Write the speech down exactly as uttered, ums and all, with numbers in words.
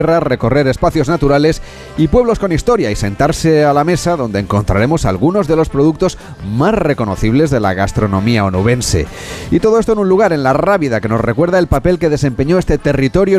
recorrer espacios naturales y pueblos con historia y sentarse a la mesa donde encontraremos algunos de los productos más reconocibles de la gastronomía onubense. Y todo esto en un lugar, en La Rábida, que nos recuerda el papel que desempeñó este territorio